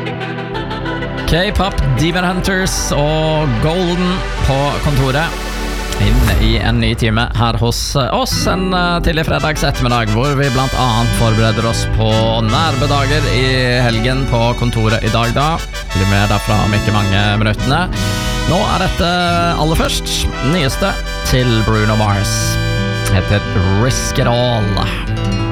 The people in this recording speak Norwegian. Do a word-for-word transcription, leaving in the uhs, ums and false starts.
K-pop, Demon Hunters og Golden på kontoret. Inn i en ny time her hos oss en tidlig fredags ettermiddag, hvor vi blant annet forbereder oss på nærbedager i helgen på kontoret i dag da. Blir med derfra om ikke mange minuttene. Nå er dette aller først nyeste til Bruno Mars. Heter Risk It All.